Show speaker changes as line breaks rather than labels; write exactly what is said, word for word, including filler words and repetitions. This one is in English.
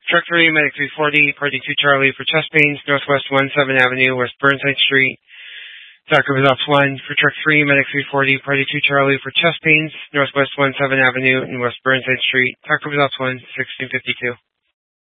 Truck three, Medic three forty, Party two Charlie for chest pains, Northwest seventeen Avenue, West Burnside Street. Doctor Results one for Truck three, Medic three forty, Party two Charlie for chest pains, Northwest seventeen Avenue and West Burnside Street. Doctor Results one, sixteen fifty-two.